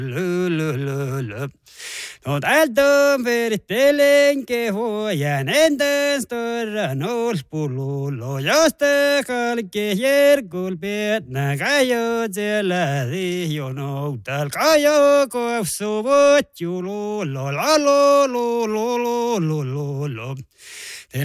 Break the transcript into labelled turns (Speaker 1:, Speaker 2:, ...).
Speaker 1: Nåt äldom veritellenke hojan enden större nollpululo josta kalke järgulpeet nägajo sellädi jonoutal kajo kohsuvot jululololololololololol.